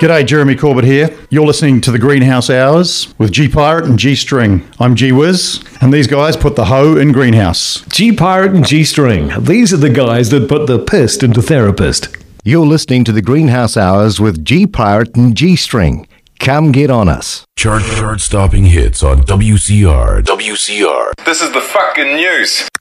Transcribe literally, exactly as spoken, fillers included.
G'day, Jeremy Corbett here. You're listening to the Greenhouse Hours with G Pirate and G String. I'm G Wiz, and these guys put the hoe in greenhouse. G Pirate and G String. These are the guys that put the pissed into therapist. You're listening to the Greenhouse Hours with G Pirate and G String. Come get on us. Chart chart stopping hits on W C R. W C R. This is the fucking news.